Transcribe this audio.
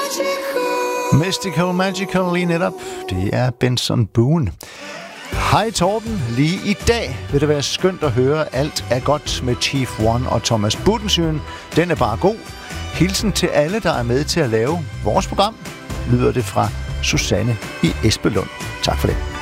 Mystical Magical lige netop. Det er Benson Boone. Hej Torben, lige i dag vil det være skønt at høre Alt er godt med Chief One og Thomas Budensjøen. Den er bare god. Hilsen til alle, der er med til at lave vores program, lyder det fra Susanne i Esbelund. Tak for det.